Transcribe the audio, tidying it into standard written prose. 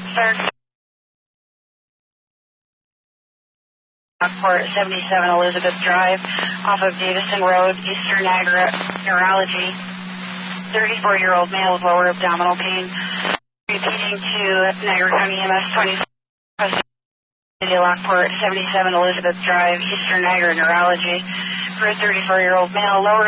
Start Lockport 77 Elizabeth Drive, off of Davison Road, Eastern Niagara Neurology. 34-year-old male with lower abdominal pain. Repeating to Niagara County EMS 20 Lockport 77 Elizabeth Drive, Eastern Niagara Neurology. For a 34-year-old male, lower